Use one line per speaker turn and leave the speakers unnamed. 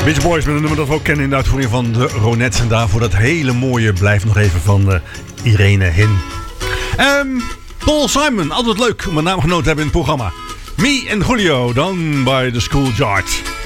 Beach Boys met een nummer dat we ook kennen in de uitvoering van de Ronettes. En daarvoor dat hele mooie Blijf nog even van Irene Hin. Paul Simon, altijd leuk om een naamgenoot te hebben in het programma. Me en Julio, dan bij The Schoolyard.